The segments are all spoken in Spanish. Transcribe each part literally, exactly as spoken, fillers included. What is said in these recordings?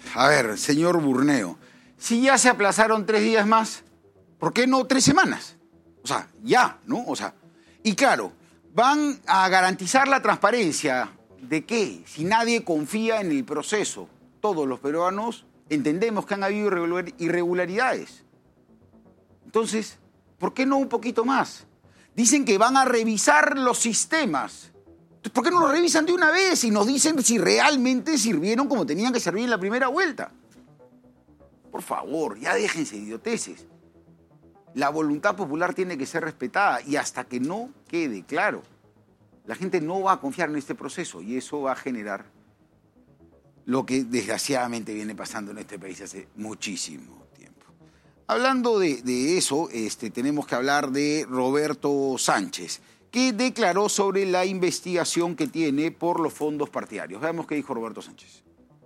A ver, señor Burneo, si ya se aplazaron tres días más, ¿por qué no tres semanas? O sea, ya, ¿no? O sea, y claro, van a garantizar la transparencia. ¿De qué? Si nadie confía en el proceso. Todos los peruanos entendemos que han habido irregularidades. Entonces, ¿por qué no un poquito más? Dicen que van a revisar los sistemas. ¿Por qué no lo revisan de una vez y nos dicen si realmente sirvieron como tenían que servir en la primera vuelta? Por favor, ya déjense de idioteces. La voluntad popular tiene que ser respetada y hasta que no quede claro, la gente no va a confiar en este proceso y eso va a generar lo que desgraciadamente viene pasando en este país hace muchísimo tiempo. Hablando de, de eso, este, tenemos que hablar de Roberto Sánchez, que declaró sobre la investigación que tiene por los fondos partidarios. Veamos qué dijo Roberto Sánchez.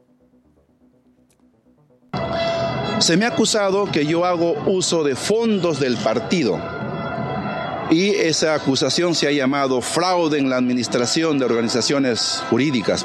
Se me ha acusado que yo hago uso de fondos del partido y esa acusación se ha llamado fraude en la administración de organizaciones jurídicas.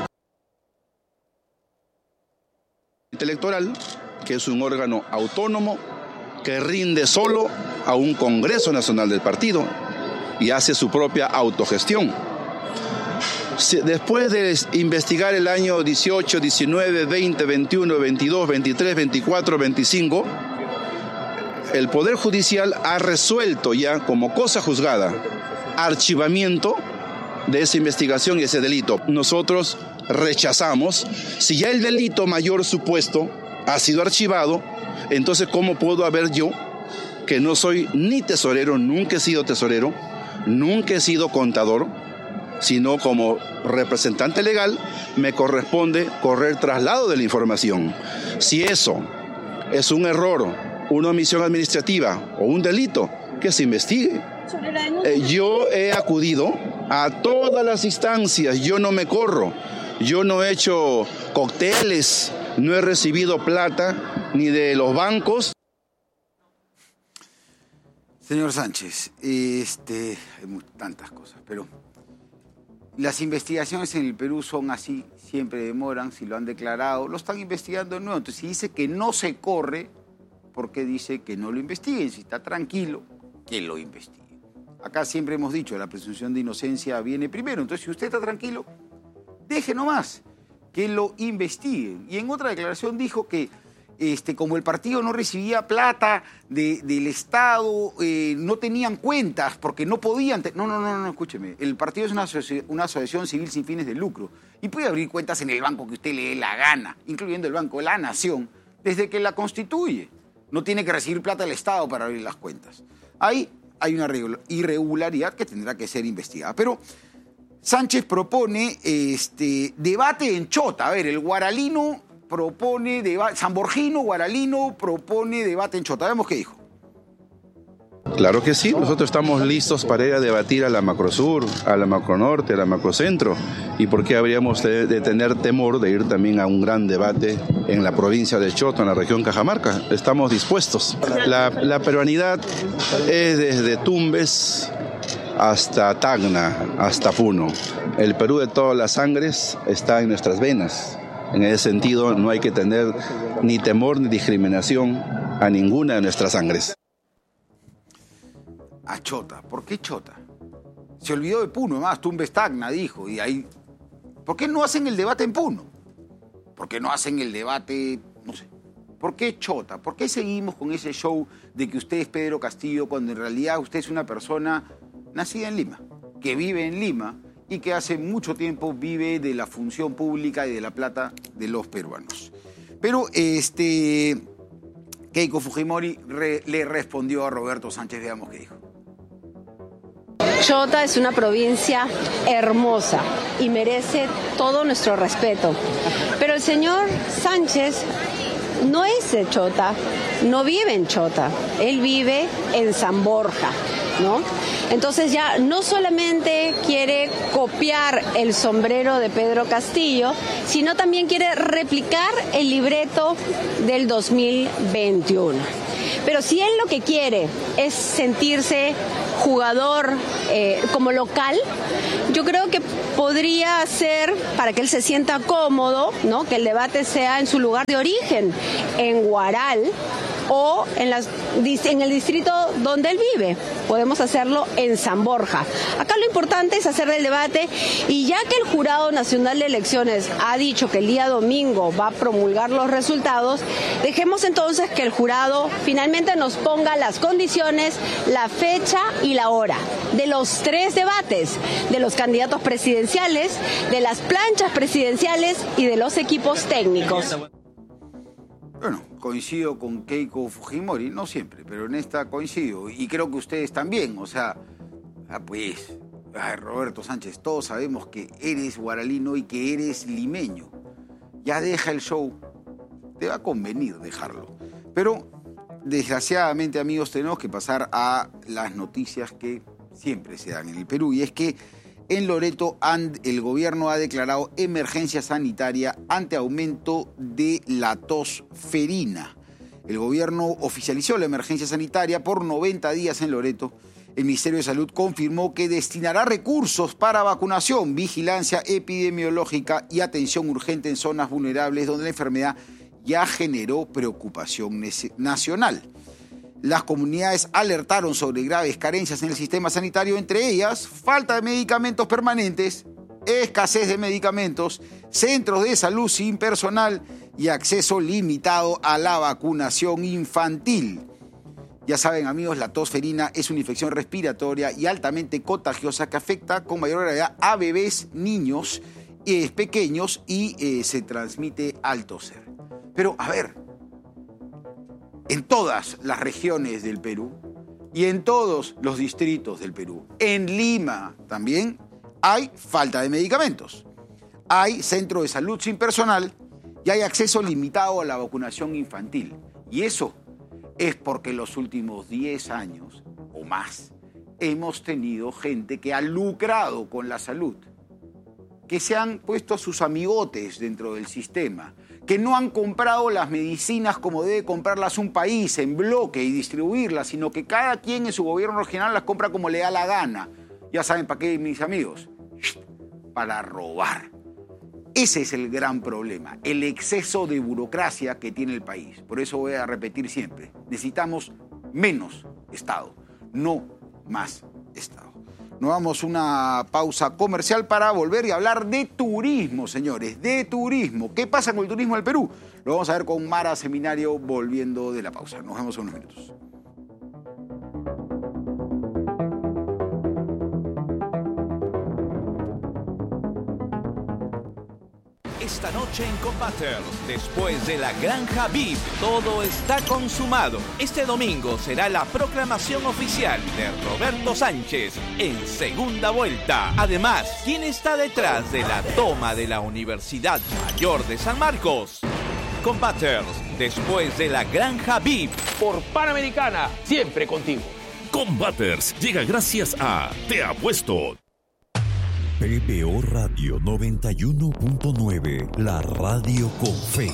Electoral, que es un órgano autónomo que rinde solo a un Congreso Nacional del partido y hace su propia autogestión. Después de investigar el año dieciocho, diecinueve, veinte, veintiuno, veintidós, veintitrés, veinticuatro, veinticinco, el Poder Judicial ha resuelto ya como cosa juzgada archivamiento de esa investigación y ese delito. Nosotros rechazamos, si ya el delito mayor supuesto ha sido archivado, entonces ¿cómo puedo haber yo, que no soy ni tesorero, nunca he sido tesorero, nunca he sido contador, sino como representante legal me corresponde correr traslado de la información? Si eso es un error, una omisión administrativa o un delito, que se investigue. Eh, yo he acudido a todas las instancias, yo no me corro, yo no he hecho cócteles, no he recibido plata ni de los bancos. Señor Sánchez, este, hay tantas cosas, pero las investigaciones en el Perú son así, siempre demoran, si lo han declarado, lo están investigando de nuevo. Entonces, si dice que no se corre, ¿por qué dice que no lo investiguen? Si está tranquilo, que lo investiguen. Acá siempre hemos dicho, la presunción de inocencia viene primero. Entonces, si usted está tranquilo, deje nomás que lo investiguen. Y en otra declaración dijo que Este, como el partido no recibía plata de, del Estado, eh, no tenían cuentas porque no podían... No, no, no, no, escúcheme. El partido es una, asoci una asociación civil sin fines de lucro y puede abrir cuentas en el banco que usted le dé la gana, incluyendo el Banco de la Nación, desde que la constituye. No tiene que recibir plata del Estado para abrir las cuentas. Ahí hay una irregularidad que tendrá que ser investigada. Pero Sánchez propone este, debate en Chota. A ver, el guaralino... propone debate, San Borgino, Guaralino, propone debate en Chota. Vemos qué dijo. Claro que sí, nosotros estamos listos para ir a debatir a la Macrosur, a la Macronorte, a la Macrocentro. ¿Y por qué habríamos de, de tener temor de ir también a un gran debate en la provincia de Chota, en la región Cajamarca? Estamos dispuestos. La, la peruanidad es desde Tumbes hasta Tacna, hasta Puno. El Perú de todas las sangres está en nuestras venas. En ese sentido, no hay que tener ni temor ni discriminación a ninguna de nuestras sangres. A Chota. ¿Por qué Chota? Se olvidó de Puno, más Tumbes Tacna, dijo. Y ahí, ¿por qué no hacen el debate en Puno? ¿Por qué no hacen el debate, no sé? ¿Por qué Chota? ¿Por qué seguimos con ese show de que usted es Pedro Castillo cuando en realidad usted es una persona nacida en Lima, que vive en Lima y que hace mucho tiempo vive de la función pública y de la plata de los peruanos? Pero este, Keiko Fujimori re, le respondió a Roberto Sánchez. Veamos qué dijo. Chota es una provincia hermosa y merece todo nuestro respeto. Pero el señor Sánchez no es de Chota, no vive en Chota, él vive en San Borja, ¿no? Entonces ya no solamente quiere copiar el sombrero de Pedro Castillo, sino también quiere replicar el libreto del dos mil veintiuno. Pero si él lo que quiere es sentirse jugador eh, como local, yo creo que podría ser, para que él se sienta cómodo, ¿no?, que el debate sea en su lugar de origen, en Huaral, o en, las, en el distrito donde él vive. Podemos hacerlo en San Borja. Acá lo importante es hacer el debate, y ya que el Jurado Nacional de Elecciones ha dicho que el día domingo va a promulgar los resultados, dejemos entonces que el jurado finalmente nos ponga las condiciones, la fecha y la hora de los tres debates, de los candidatos presidenciales, de las planchas presidenciales y de los equipos técnicos. Bueno, coincido con Keiko Fujimori, no siempre, pero en esta coincido. Y creo que ustedes también, o sea, ah, pues, ay, Roberto Sánchez, todos sabemos que eres guaralino y que eres limeño. Ya deja el show, te va a convenir dejarlo. Pero, desgraciadamente, amigos, tenemos que pasar a las noticias que siempre se dan en el Perú. Y es que en Loreto el gobierno ha declarado emergencia sanitaria ante aumento de la tos ferina. El gobierno oficializó la emergencia sanitaria por noventa días en Loreto. El Ministerio de Salud confirmó que destinará recursos para vacunación, vigilancia epidemiológica y atención urgente en zonas vulnerables donde la enfermedad ya generó preocupación nacional. Las comunidades alertaron sobre graves carencias en el sistema sanitario, entre ellas falta de medicamentos permanentes, escasez de medicamentos, centros de salud sin personal y acceso limitado a la vacunación infantil. Ya saben, amigos, la tos ferina es una infección respiratoria y altamente contagiosa que afecta con mayor gravedad a bebés, niños eh, pequeños y eh, se transmite al toser. Pero, a ver, en todas las regiones del Perú y en todos los distritos del Perú, en Lima también, hay falta de medicamentos. Hay centro de salud sin personal y hay acceso limitado a la vacunación infantil. Y eso es porque en los últimos diez años o más hemos tenido gente que ha lucrado con la salud, que se han puesto sus amigotes dentro del sistema, que no han comprado las medicinas como debe comprarlas un país en bloque y distribuirlas, sino que cada quien en su gobierno regional las compra como le da la gana. Ya saben para qué, mis amigos, para robar. Ese es el gran problema, el exceso de burocracia que tiene el país. Por eso voy a repetir siempre, necesitamos menos Estado, no más Estado. Nos damos una pausa comercial para volver y hablar de turismo, señores, de turismo. ¿Qué pasa con el turismo del Perú? Lo vamos a ver con Mara Seminario volviendo de la pausa. Nos vemos en unos minutos. Esta noche en Combaters, después de la Granja V I P, todo está consumado. Este domingo será la proclamación oficial de Roberto Sánchez en segunda vuelta. Además, ¿quién está detrás de la toma de la Universidad Mayor de San Marcos? Combaters, después de la Granja V I P. Por Panamericana, siempre contigo. Combaters llega gracias a Te Apuesto. P B O Radio noventa y uno punto nueve, la radio con fe.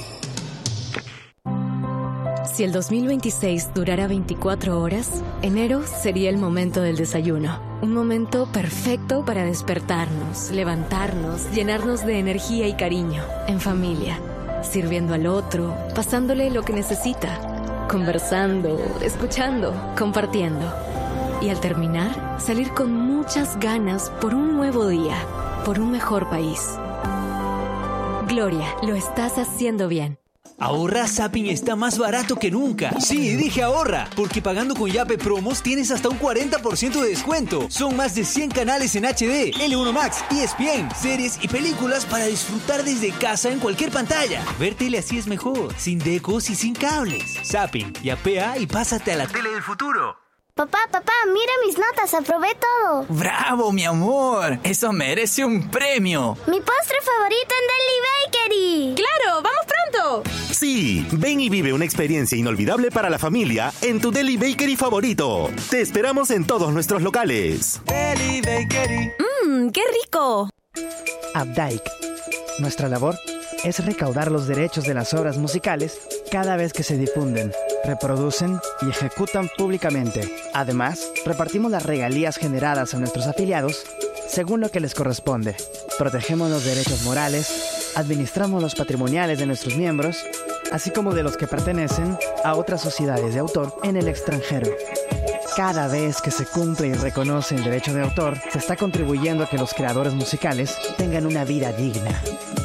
Si el dos mil veintiséis durara veinticuatro horas, enero sería el momento del desayuno. Un momento perfecto para despertarnos, levantarnos, llenarnos de energía y cariño, en familia, sirviendo al otro, pasándole lo que necesita, conversando, escuchando, compartiendo. Y al terminar, salir con muchas ganas por un nuevo día, por un mejor país. Gloria, lo estás haciendo bien. Ahorra, Zapping está más barato que nunca. Sí, dije ahorra, porque pagando con Yape Promos tienes hasta un cuarenta por ciento de descuento. Son más de cien canales en H D, L uno Max, E S P N, series y películas para disfrutar desde casa en cualquier pantalla. Ver tele así es mejor, sin decos y sin cables. Zapping, yapea y pásate a la tele del futuro. Papá, papá, mira mis notas, aprobé todo. ¡Bravo, mi amor! Eso merece un premio. Mi postre favorito en Deli Bakery. ¡Claro! ¡Vamos pronto! Sí, ven y vive una experiencia inolvidable para la familia en tu Deli Bakery favorito. Te esperamos en todos nuestros locales. Deli Bakery. ¡Mmm, qué rico! Updike. Nuestra labor es recaudar los derechos de las obras musicales cada vez que se difunden, reproducen y ejecutan públicamente. Además, repartimos las regalías generadas a nuestros afiliados según lo que les corresponde. Protegemos los derechos morales, administramos los patrimoniales de nuestros miembros, así como de los que pertenecen a otras sociedades de autor en el extranjero. Cada vez que se cumple y reconoce el derecho de autor, se está contribuyendo a que los creadores musicales tengan una vida digna.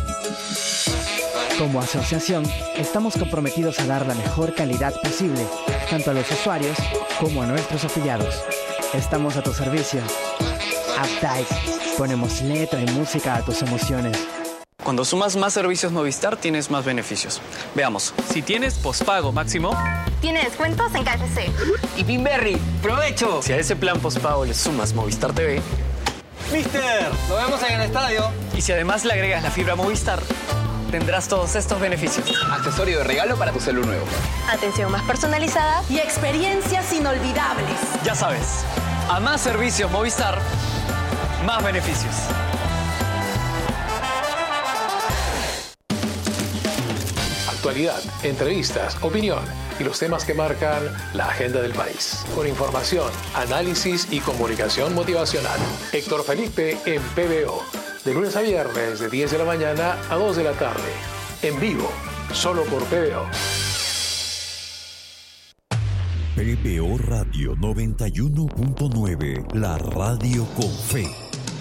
Como asociación, estamos comprometidos a dar la mejor calidad posible, tanto a los usuarios como a nuestros afiliados. Estamos a tu servicio. Updike. Ponemos letra y música a tus emociones. Cuando sumas más servicios Movistar, tienes más beneficios. Veamos. Si tienes pospago máximo, tiene descuentos en K F C. Y Pinberry, ¡provecho! Si a ese plan pospago le sumas Movistar T V, ¡Mister! ¡Lo vemos en el estadio! Y si además le agregas la fibra Movistar, tendrás todos estos beneficios. Accesorio de regalo para tu celu nuevo. Atención más personalizada y experiencias inolvidables. Ya sabes, a más servicios Movistar, más beneficios. Actualidad, entrevistas, opinión y los temas que marcan la agenda del país. Con información, análisis y comunicación motivacional. Héctor Felipe en P B O. De lunes a viernes de diez de la mañana a dos de la tarde. En vivo, solo por P B O. P B O Radio noventa y uno punto nueve, la radio con fe.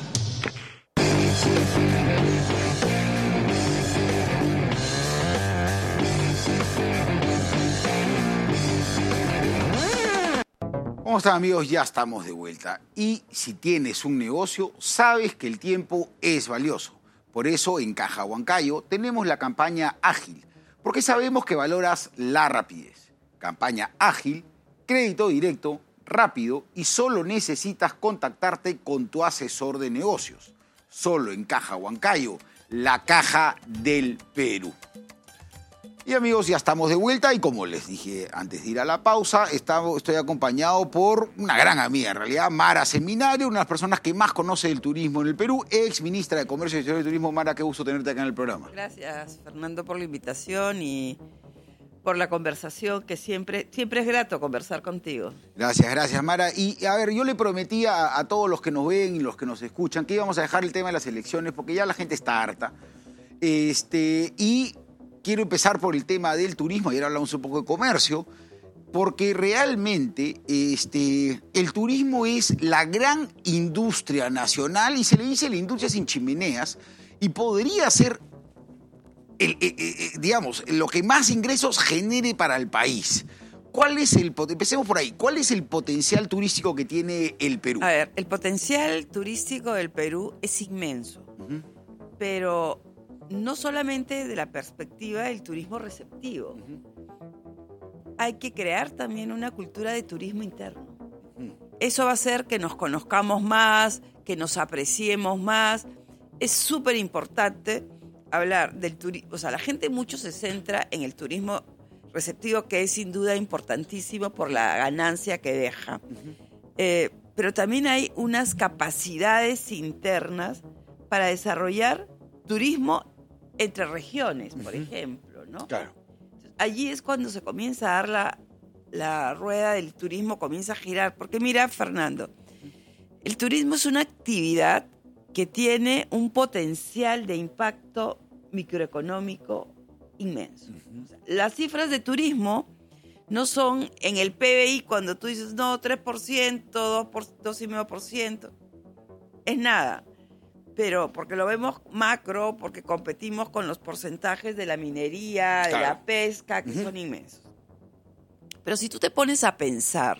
¿Cómo están, amigos? Ya estamos de vuelta. Y si tienes un negocio, sabes que el tiempo es valioso. Por eso en Caja Huancayo tenemos la campaña Ágil, porque sabemos que valoras la rapidez. Campaña Ágil, crédito directo, rápido y solo necesitas contactarte con tu asesor de negocios. Solo en Caja Huancayo, la caja del Perú. Y amigos, ya estamos de vuelta y como les dije antes de ir a la pausa, estamos, estoy acompañado por una gran amiga, en realidad, Mara Seminario, una de las personas que más conoce el turismo en el Perú, ex ministra de Comercio y de Turismo. Mara, qué gusto tenerte acá en el programa. Gracias, Fernando, por la invitación y por la conversación, que siempre, siempre es grato conversar contigo. Gracias, gracias, Mara. Y a ver, yo le prometí a, a todos los que nos ven y los que nos escuchan que íbamos a dejar el tema de las elecciones porque ya la gente está harta. Este, y quiero empezar por el tema del turismo, ayer hablamos un poco de comercio, porque realmente este, el turismo es la gran industria nacional y se le dice la industria sin chimeneas y podría ser, el, el, el, digamos, lo que más ingresos genere para el país. ¿Cuál es el, empecemos por ahí, ¿cuál es el potencial turístico que tiene el Perú? A ver, el potencial turístico del Perú es inmenso, uh-huh. pero no solamente de la perspectiva del turismo receptivo. Uh-huh. Hay que crear también una cultura de turismo interno. Uh-huh. Eso va a hacer que nos conozcamos más, que nos apreciemos más. Es súper importante hablar del turismo. O sea, la gente mucho se centra en el turismo receptivo, que es sin duda importantísimo por la ganancia que deja. Uh-huh. Eh, pero también hay unas capacidades internas para desarrollar turismo entre regiones, por uh-huh. ejemplo, ¿no? Claro. Allí es cuando se comienza a dar la, la rueda del turismo, comienza a girar. Porque mira, Fernando, el turismo es una actividad que tiene un potencial de impacto microeconómico inmenso. Uh-huh. O sea, las cifras de turismo no son en el P B I cuando tú dices, no, tres por ciento, dos por ciento, dos coma cinco por ciento. Es nada. Pero porque lo vemos macro, porque competimos con los porcentajes de la minería, claro. de la pesca, que uh-huh. son inmensos. Pero si tú te pones a pensar,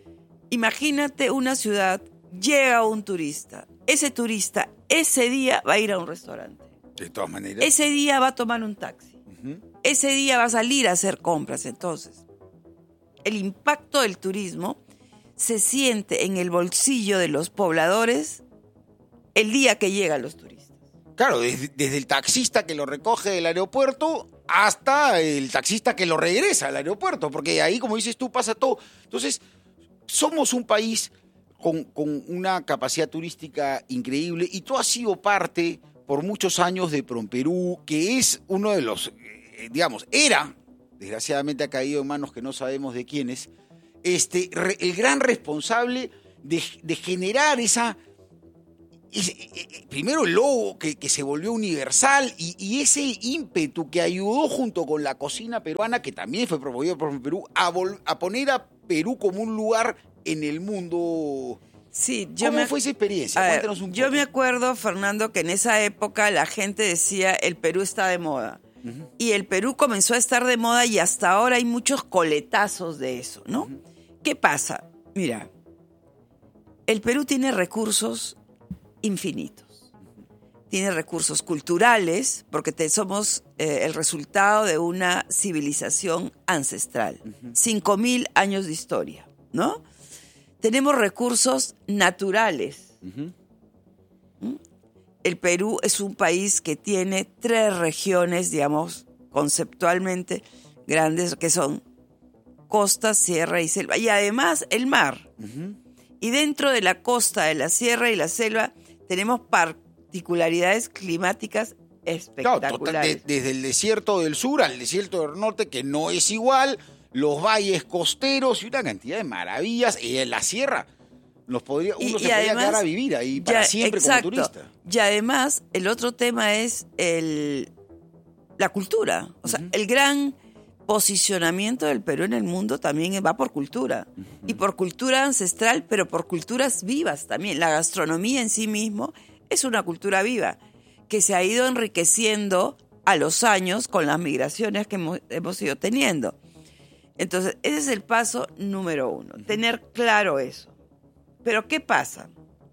imagínate una ciudad, llega un turista, ese turista ese día va a ir a un restaurante. De todas maneras. Ese día va a tomar un taxi. Uh-huh. Ese día va a salir a hacer compras. Entonces, el impacto del turismo se siente en el bolsillo de los pobladores el día que llegan los turistas. Claro, desde, desde el taxista que lo recoge del aeropuerto hasta el taxista que lo regresa al aeropuerto, porque ahí, como dices tú, pasa todo. Entonces, somos un país con, con una capacidad turística increíble y tú has sido parte por muchos años de PROMPERÚ, que es uno de los, eh, digamos, era desgraciadamente ha caído en manos que no sabemos de quiénes, este, re, el gran responsable de, de generar esa... Ese, eh, primero el logo que, que se volvió universal y, y ese ímpetu que ayudó junto con la cocina peruana, que también fue promovido por Perú, a, vol, a poner a Perú como un lugar en el mundo. Sí, yo ¿Cómo me, fue esa experiencia? Ver, Cuéntanos un poco. Yo me acuerdo, Fernando, que en esa época la gente decía el Perú está de moda. Uh-huh. Y el Perú comenzó a estar de moda y hasta ahora hay muchos coletazos de eso, ¿no? Uh-huh. ¿Qué pasa? Mira, el Perú tiene recursos infinitos. Tiene recursos culturales, porque te, somos eh, el resultado de una civilización ancestral. Uh-huh. Cinco mil años de historia, ¿no? Tenemos recursos naturales. Uh-huh. ¿Mm? El Perú es un país que tiene tres regiones, digamos, conceptualmente grandes, que son costa, sierra y selva. Y además el mar. Uh-huh. Y dentro de la costa, de la sierra y la selva, tenemos particularidades climáticas espectaculares. Claro, total, de, desde el desierto del sur al desierto del norte, que no es igual, los valles costeros y una cantidad de maravillas. Y en la sierra nos podría, uno y, se y podría además, quedar a vivir ahí para ya, siempre exacto. como turista. Y además, el otro tema es el, la cultura. O sea, uh-huh. el gran posicionamiento del Perú en el mundo también va por cultura. Uh-huh. Y por cultura ancestral, pero por culturas vivas también. La gastronomía en sí mismo es una cultura viva que se ha ido enriqueciendo a los años con las migraciones que hemos, hemos ido teniendo. Entonces, ese es el paso número uno, uh-huh. tener claro eso. Pero ¿qué pasa?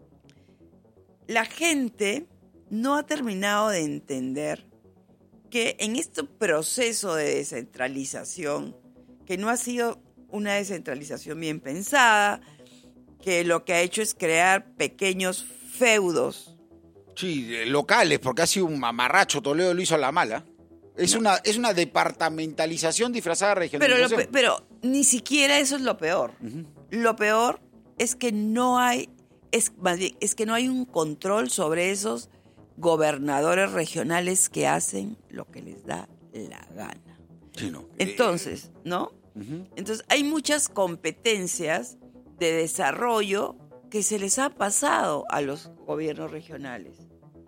La gente no ha terminado de entender que en este proceso de descentralización, que no ha sido una descentralización bien pensada, que lo que ha hecho es crear pequeños feudos. Sí, locales, porque ha sido un mamarracho, Toledo lo hizo a la mala. Es, no. una, es una departamentalización disfrazada de regionalización. Pero, lo, pero ni siquiera eso es lo peor. Uh-huh. Lo peor es que no hay, es, es que no hay un control sobre esos gobernadores regionales que hacen lo que les da la gana. Sí, no. Entonces, ¿no? Uh-huh. Entonces, hay muchas competencias de desarrollo que se les ha pasado a los gobiernos regionales.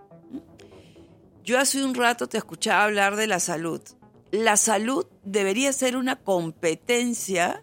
Yo hace un rato te escuchaba hablar de la salud. La salud debería ser una competencia,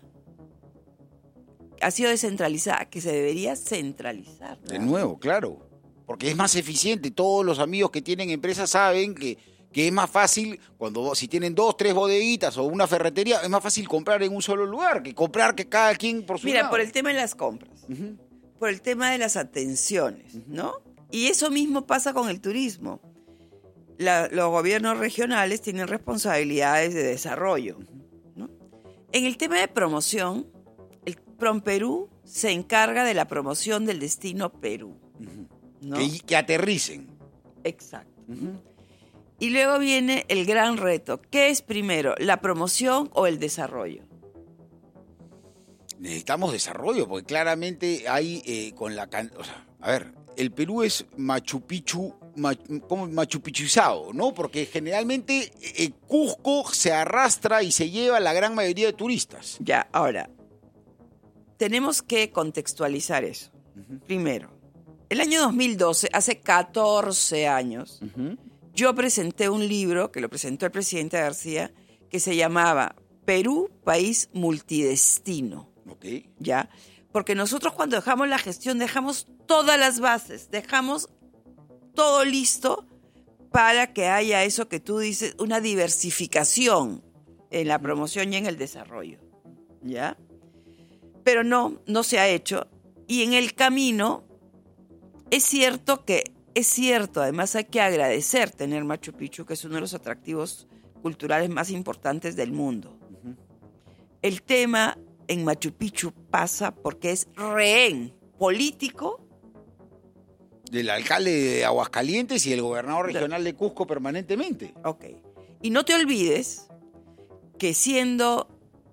ha sido descentralizada, que se debería centralizar, ¿no? De nuevo, claro. Porque es más eficiente. Todos los amigos que tienen empresas saben que, que es más fácil, cuando si tienen dos, tres bodeguitas o una ferretería, es más fácil comprar en un solo lugar que comprar que cada quien por su Mira, lado. por el tema de las compras, uh-huh. por el tema de las atenciones, uh-huh. ¿no? Y eso mismo pasa con el turismo. La, los gobiernos regionales tienen responsabilidades de desarrollo, ¿no? En el tema de promoción, el PROMPERÚ se encarga de la promoción del destino Perú. Uh-huh. ¿No? Que, que aterricen. Exacto. Uh-huh. Y luego viene el gran reto. ¿Qué es primero, la promoción o el desarrollo? Necesitamos desarrollo, porque claramente hay eh, con la... O sea, a ver, el Perú es Machu Picchu, Machu, como Machu Picchuizado, ¿no? Porque generalmente eh, Cusco se arrastra y se lleva la gran mayoría de turistas. Ya, ahora, tenemos que contextualizar eso. Uh-huh. Primero, el año dos mil doce, hace catorce años, uh-huh. yo presenté un libro, que lo presentó el presidente García, que se llamaba Perú, País Multidestino. Okay. ¿Ya? Porque nosotros cuando dejamos la gestión, dejamos todas las bases, dejamos todo listo para que haya eso que tú dices, una diversificación en la promoción y en el desarrollo. ¿Ya? Pero no, no se ha hecho. Y en el camino, es cierto que, es cierto, además hay que agradecer tener Machu Picchu, que es uno de los atractivos culturales más importantes del mundo. Uh-huh. El tema en Machu Picchu pasa porque es rehén político del alcalde de Aguascalientes y el gobernador regional de Cusco permanentemente. Ok. Y no te olvides que siendo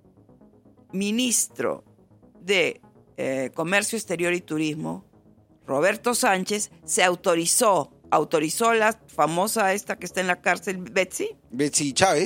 ministro de eh, Comercio Exterior y Turismo, Roberto Sánchez se autorizó, autorizó la famosa esta que está en la cárcel, Betsy. Betsy Chávez.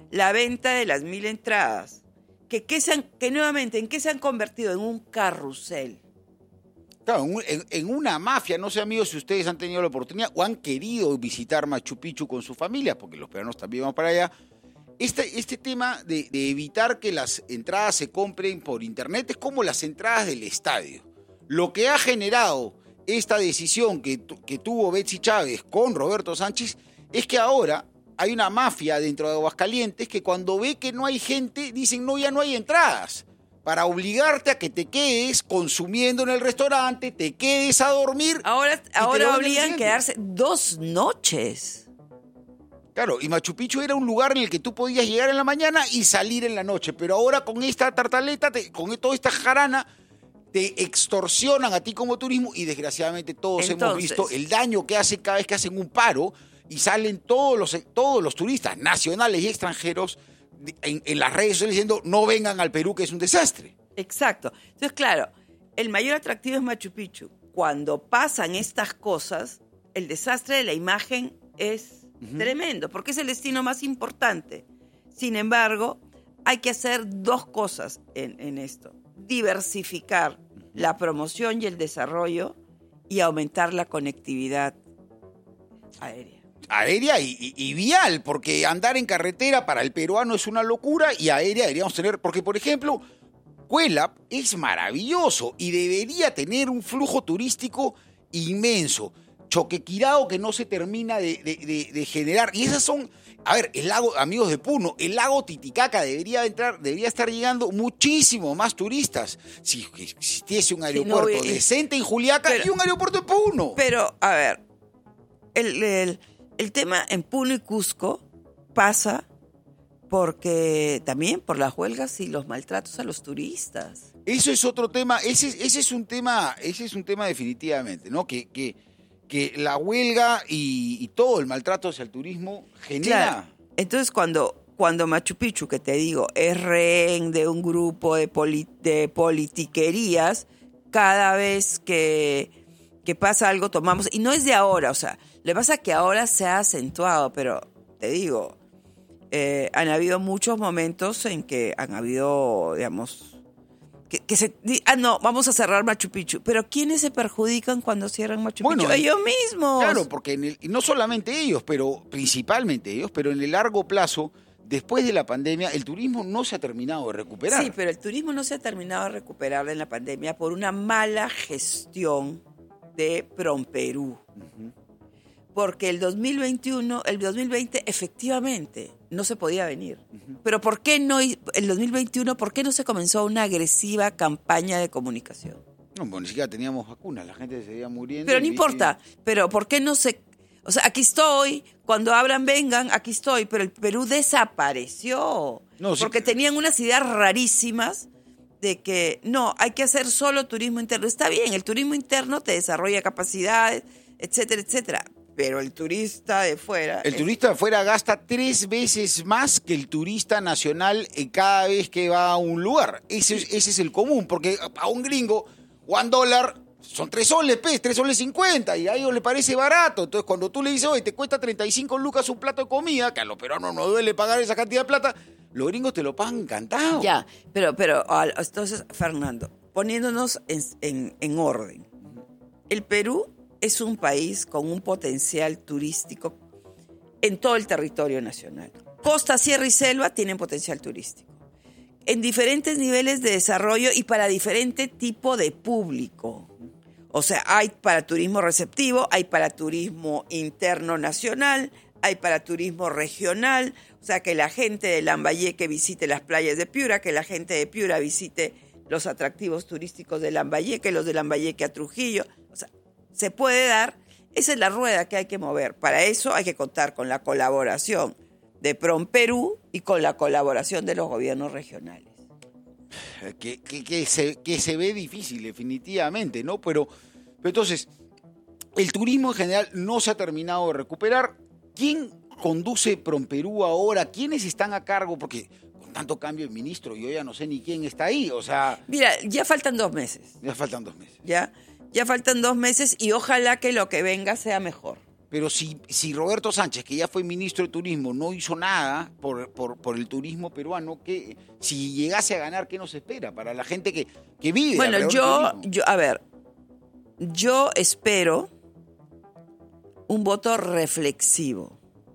la venta de las mil entradas, que, que, se han, que nuevamente, ¿en qué se han convertido? En un carrusel. Claro, en, en una mafia. No sé, amigos, si ustedes han tenido la oportunidad o han querido visitar Machu Picchu con sus familias, porque los peruanos también van para allá. Este, este tema de, de evitar que las entradas se compren por internet es como las entradas del estadio. Lo que ha generado esta decisión que, que tuvo Betsy Chávez con Roberto Sánchez es que ahora hay una mafia dentro de Aguascalientes que cuando ve que no hay gente, dicen, no, ya no hay entradas, para obligarte a que te quedes consumiendo en el restaurante, te quedes a dormir. Ahora, ahora obligan a quedarse dos noches. Claro, y Machu Picchu era un lugar en el que tú podías llegar en la mañana y salir en la noche, pero ahora con esta tartaleta, te, con toda esta jarana, te extorsionan a ti como turismo y desgraciadamente todos Entonces, hemos visto el daño que hacen cada vez que hacen un paro y salen todos los, todos los turistas nacionales y extranjeros en, en las redes sociales diciendo no vengan al Perú que es un desastre. Exacto. Entonces, claro, el mayor atractivo es Machu Picchu. Cuando pasan estas cosas, el desastre de la imagen es uh-huh. tremendo, porque es el destino más importante. Sin embargo, hay que hacer dos cosas en, en esto. Diversificar la promoción y el desarrollo y aumentar la conectividad aérea. Aérea y, y, y vial, porque andar en carretera para el peruano es una locura y aérea deberíamos tener, porque por ejemplo, Cuelap es maravilloso y debería tener un flujo turístico inmenso. Choquequirao que no se termina de, de, de, de generar. Y esas son, a ver, el lago, amigos de Puno, el lago Titicaca debería entrar, debería estar llegando muchísimo más turistas. Si existiese un aeropuerto sí, no, decente en Juliaca pero, y un aeropuerto en Puno. Pero, a ver, el, el, el tema en Puno y Cusco pasa porque también por las huelgas y los maltratos a los turistas. Eso es otro tema, ese, ese es un tema, ese es un tema definitivamente, ¿no? Que, que que la huelga y, y todo el maltrato hacia el turismo genera... Claro. Entonces, cuando, cuando Machu Picchu, que te digo, es rehén de un grupo de, poli, de politiquerías, cada vez que, que pasa algo tomamos... Y no es de ahora, o sea, le pasa que ahora se ha acentuado, pero te digo, eh, han habido muchos momentos en que han habido, digamos... Que, que se, ah, no, vamos a cerrar Machu Picchu. Pero ¿quiénes se perjudican cuando cierran Machu bueno, Picchu? Ellos mismos. Claro, porque en el, no solamente ellos, pero principalmente ellos, pero en el largo plazo, después de la pandemia, el turismo no se ha terminado de recuperar. Sí, pero el turismo no se ha terminado de recuperar en la pandemia por una mala gestión de Promperú. Uh-huh. Porque el dos mil veintiuno, el dos mil veinte, efectivamente, no se podía venir. Uh-huh. Pero ¿por qué no, el dos mil veintiuno, por qué no se comenzó una agresiva campaña de comunicación? No, bueno, ni siquiera teníamos vacunas, la gente se seguía muriendo. Pero no y, importa, y... pero ¿por qué no se...? O sea, aquí estoy, cuando hablan, vengan, aquí estoy, pero el Perú desapareció. No, sí, porque tenían unas ideas rarísimas de que, no, hay que hacer solo turismo interno. Está bien, el turismo interno te desarrolla capacidades, etcétera, etcétera. Pero el turista de fuera... El es... turista de fuera gasta tres veces más que el turista nacional en cada vez que va a un lugar. Ese, ese es el común, porque a un gringo, one dólar, son tres soles, pues, tres soles cincuenta, y a ellos les parece barato. Entonces, cuando tú le dices, oye, te cuesta treinta y cinco lucas un plato de comida, que a los peruanos no duele pagar esa cantidad de plata, los gringos te lo pagan encantado. Ya, pero, pero entonces, Fernando, poniéndonos en, en, en orden, el Perú es un país con un potencial turístico en todo el territorio nacional. Costa, sierra y selva tienen potencial turístico. En diferentes niveles de desarrollo y para diferente tipo de público. O sea, hay para turismo receptivo, hay para turismo interno nacional, hay para turismo regional. O sea, que la gente de Lambayeque visite las playas de Piura, que la gente de Piura visite los atractivos turísticos de Lambayeque, los de Lambayeque a Trujillo. O sea, se puede dar, esa es la rueda que hay que mover. Para eso hay que contar con la colaboración de Promperú y con la colaboración de los gobiernos regionales. Que, que, que, se, que se ve difícil, definitivamente, ¿no? Pero, pero entonces, el turismo en general no se ha terminado de recuperar. ¿Quién conduce Promperú ahora? ¿Quiénes están a cargo? Porque con tanto cambio de ministro, yo ya no sé ni quién está ahí, o sea... Mira, ya faltan dos meses. Ya faltan dos meses. Ya... Ya faltan dos meses y ojalá que lo que venga sea mejor. Pero si, si Roberto Sánchez, que ya fue ministro de Turismo, no hizo nada por, por, por el turismo peruano, ¿qué, si llegase a ganar, ¿qué nos espera para la gente que, que vive? Bueno, yo, yo, a ver, yo espero un voto reflexivo.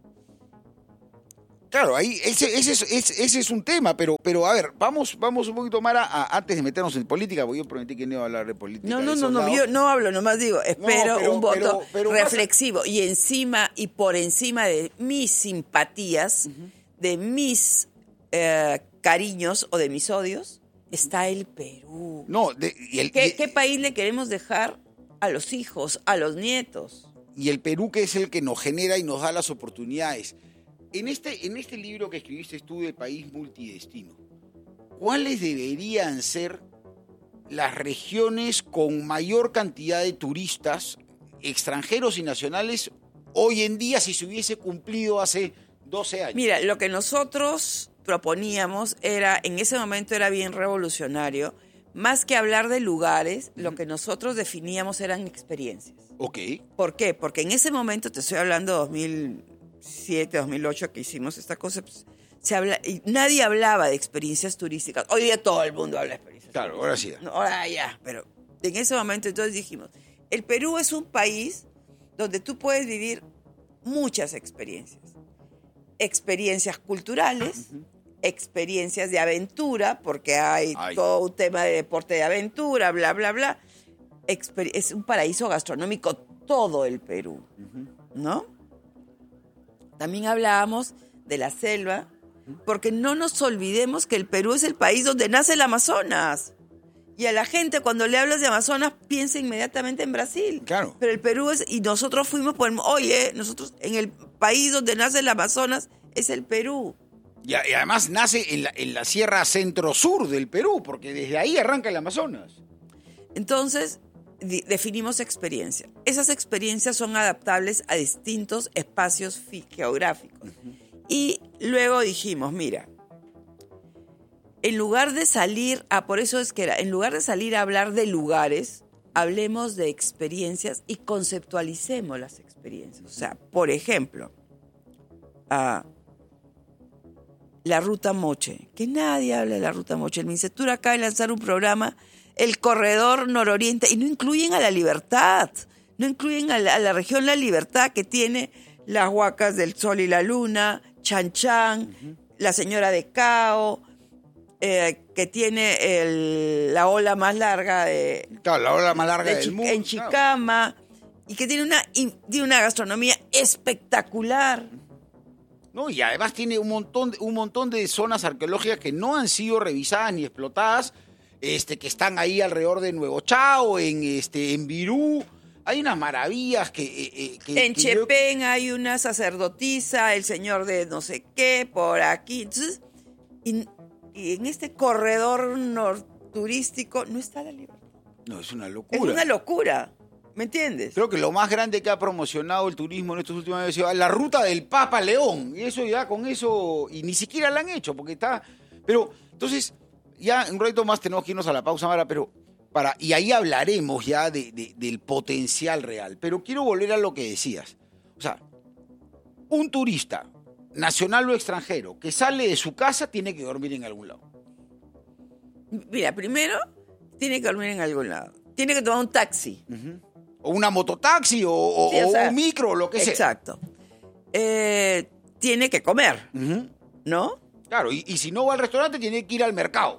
Claro, ahí ese, ese, es, ese, ese es un tema, pero, pero a ver, vamos, vamos un poquito más a, a, antes de meternos en política, porque yo prometí que no iba a hablar de política. No, no, no, no, yo no hablo, nomás digo, espero no, pero, un voto pero, pero reflexivo pasa... y encima y por encima de mis simpatías, uh-huh. de mis eh, cariños o de mis odios, está el Perú. No, de, y el, ¿Qué, y, ¿Qué país le queremos dejar a los hijos, a los nietos? Y el Perú, que es el que nos genera y nos da las oportunidades. En este, en este libro que escribiste tú de País Multidestino, ¿cuáles deberían ser las regiones con mayor cantidad de turistas extranjeros y nacionales hoy en día si se hubiese cumplido hace doce años? Mira, lo que nosotros proponíamos era, en ese momento era bien revolucionario, más que hablar de lugares, uh-huh. lo que nosotros definíamos eran experiencias. Ok. ¿Por qué? Porque en ese momento, te estoy hablando de dos mil siete, dos mil ocho, que hicimos esta cosa, pues, se habla, y nadie hablaba de experiencias turísticas. Hoy día todo el mundo habla de experiencias Claro, turísticas. ahora sí. No, ahora ya, pero en ese momento entonces dijimos, el Perú es un país donde tú puedes vivir muchas experiencias. Experiencias culturales, uh-huh. experiencias de aventura, porque hay Ay. todo un tema de deporte de aventura, bla, bla, bla. Exper- es un paraíso gastronómico todo el Perú, uh-huh. ¿no? También hablábamos de la selva, porque no nos olvidemos que el Perú es el país donde nace el Amazonas. Y a la gente cuando le hablas de Amazonas piensa inmediatamente en Brasil. Claro. Pero el Perú es, y nosotros fuimos por, oye, nosotros en el país donde nace el Amazonas es el Perú. Y, y además nace en la, en la sierra centro-sur del Perú, porque desde ahí arranca el Amazonas. Entonces, di- definimos experiencia. Esas experiencias son adaptables a distintos espacios fi- geográficos. Uh-huh. Y luego dijimos, mira, en lugar de salir a, por eso es que era, en lugar de salir a hablar de lugares, hablemos de experiencias y conceptualicemos las experiencias. O sea, por ejemplo, uh, la Ruta Moche, que nadie habla de la Ruta Moche. El Mincetur acaba de lanzar un programa, el Corredor Nororiente, y no incluyen a La Libertad, no incluyen a la, a la región La Libertad, que tiene las Huacas del Sol y la Luna, Chan Chan, uh-huh. la Señora de Cao, eh, que tiene el, la ola más larga de... Claro, la ola más larga de del Chi- mundo. En Chicama, claro. Y que tiene una, y, tiene una gastronomía espectacular. No, y además tiene un montón, de, un montón de zonas arqueológicas que no han sido revisadas ni explotadas, este, que están ahí alrededor de Nuevo Chao, en, este, en Virú. Hay unas maravillas que... Eh, que en que Chepén yo... hay una sacerdotisa, el señor de no sé qué, por aquí. Entonces, y, y en este corredor nor- turístico no está La Libertad. No, es una locura. Es una locura, ¿me entiendes? Creo que lo más grande que ha promocionado el turismo en estos últimos años ha sido la ruta del Papa León. Y eso ya con eso... Y ni siquiera la han hecho, porque está... Pero, entonces, ya un ratito más tenemos que irnos a la pausa, Mara, pero... Para, y ahí hablaremos ya de, de, del potencial real. Pero quiero volver a lo que decías. O sea, un turista, nacional o extranjero, que sale de su casa, tiene que dormir en algún lado. Mira, primero, tiene que dormir en algún lado. Tiene que tomar un taxi. Uh-huh. O una mototaxi, o, o, sí, o, sea, o un micro, o lo que sea. Exacto. Eh, tiene que comer, uh-huh. ¿no? Claro, y, y si no va al restaurante, tiene que ir al mercado.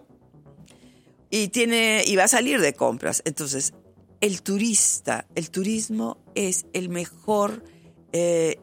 Y, tiene, y va a salir de compras. Entonces, el turista, el turismo es el mejor, eh,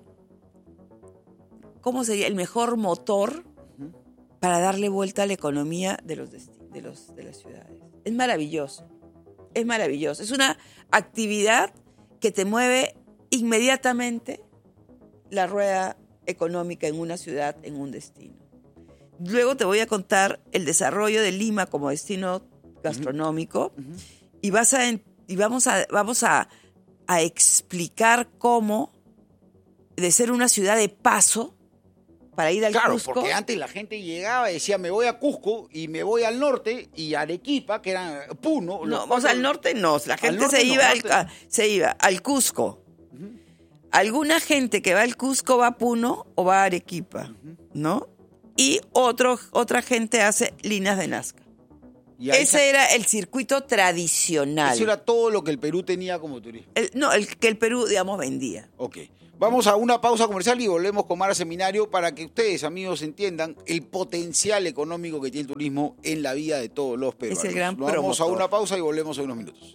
¿cómo sería? El mejor motor uh-huh. para darle vuelta a la economía de, los desti- de, los, de las ciudades. Es maravilloso, es maravilloso. Es una actividad que te mueve inmediatamente la rueda económica en una ciudad, en un destino. Luego te voy a contar el desarrollo de Lima como destino gastronómico uh-huh. y vas a y vamos a vamos a, a explicar cómo de ser una ciudad de paso para ir al claro, Cusco. Claro, porque antes la gente llegaba y decía me voy a Cusco y me voy al norte y Arequipa, que era Puno. No, o sea, al norte no, la gente se iba, no, al, a, se iba al Cusco, uh-huh. Alguna gente que va al Cusco va a Puno o va a Arequipa, ¿no? Y otro, otra gente hace líneas de Nazca. Ese esa... era el circuito tradicional. Eso era todo lo que el Perú tenía como turismo. El, no, el que el Perú, digamos, vendía. Ok. Vamos a una pausa comercial y volvemos con Mara Seminario para que ustedes, amigos, entiendan el potencial económico que tiene el turismo en la vida de todos los peruanos. Es el gran promotor. Vamos a una pausa y volvemos en unos minutos.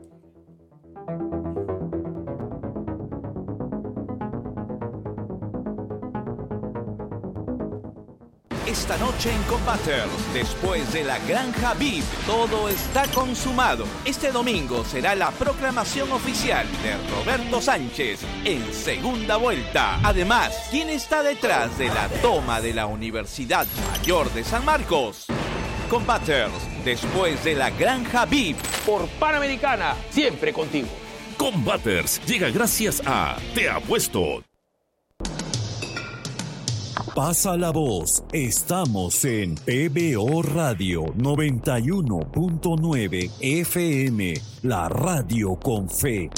Esta noche en Combaters, después de la Granja V I P, todo está consumado. Este domingo será la proclamación oficial de Roberto Sánchez en segunda vuelta. Además, ¿quién está detrás de la toma de la Universidad Mayor de San Marcos? Combaters, después de la Granja V I P. Por Panamericana, siempre contigo. Combaters llega gracias a Te Apuesto. Pasa la voz, estamos en P B O Radio noventa y uno punto nueve F M, la radio con fe.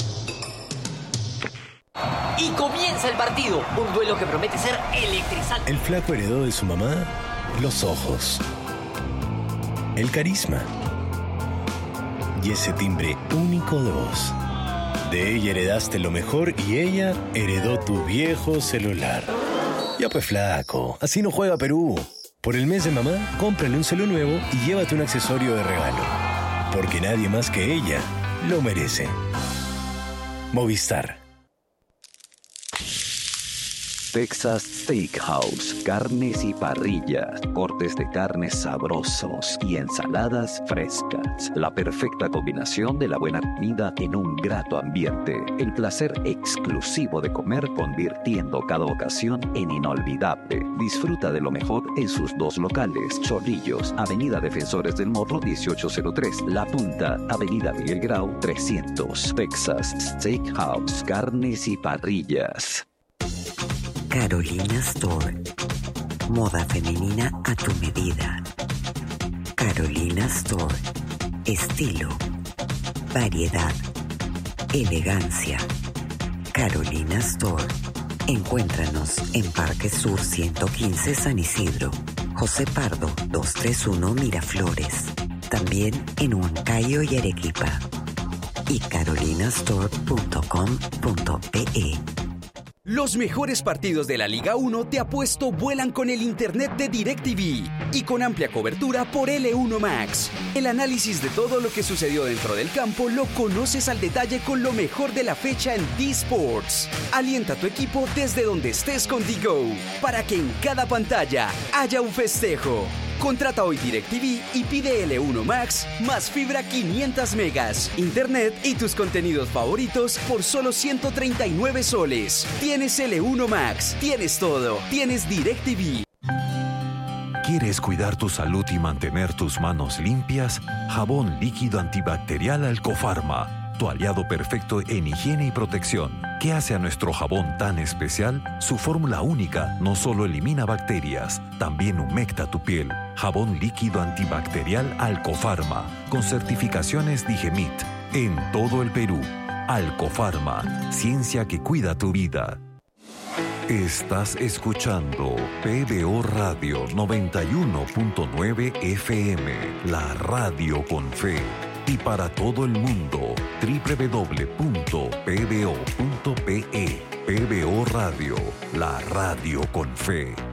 Y comienza el partido, un duelo que promete ser electrizante. El flaco heredó de su mamá los ojos, el carisma y ese timbre único de voz. De ella heredaste lo mejor y ella heredó tu viejo celular. Ya pues flaco, así no juega Perú. Por el mes de mamá, cómprale un celu nuevo y llévate un accesorio de regalo. Porque nadie más que ella lo merece. Movistar. Texas Steakhouse, carnes y parrillas, cortes de carnes sabrosos y ensaladas frescas. La perfecta combinación de la buena comida en un grato ambiente. El placer exclusivo de comer convirtiendo cada ocasión en inolvidable. Disfruta de lo mejor en sus dos locales. Chorrillos, Avenida Defensores del Morro dieciocho cero tres. La Punta, Avenida Miguel Grau trescientos. Texas Steakhouse, carnes y parrillas. Carolina Store. Moda femenina a tu medida. Carolina Store. Estilo, variedad, elegancia. Carolina Store. Encuéntranos en Parque Sur ciento quince San Isidro, José Pardo doscientos treinta y uno Miraflores. También en Huancayo y Arequipa. Y carolinastore punto com punto pe. Los mejores partidos de la Liga uno Te Apuesto vuelan con el internet de DirecTV y con amplia cobertura por L uno Max. El análisis de todo lo que sucedió dentro del campo lo conoces al detalle con lo mejor de la fecha en D-Sports. Alienta a tu equipo desde donde estés con D-Go para que en cada pantalla haya un festejo. Contrata hoy DirecTV y pide L uno Max más fibra quinientos megas, internet y tus contenidos favoritos por solo ciento treinta y nueve soles. Tienes L uno Max, tienes todo, tienes DirecTV. ¿Quieres cuidar tu salud y mantener tus manos limpias? Jabón líquido antibacterial Alcofarma, tu aliado perfecto en higiene y protección. ¿Qué hace a nuestro jabón tan especial? Su fórmula única no solo elimina bacterias, también humecta tu piel. Jabón líquido antibacterial Alcofarma, con certificaciones Digemit, en todo el Perú. Alcofarma, ciencia que cuida tu vida. Estás escuchando P B O Radio noventa y uno punto nueve F M, la radio con fe. Y para todo el mundo, doble u doble u doble u punto p b o punto pe. P B O Radio, la radio con fe.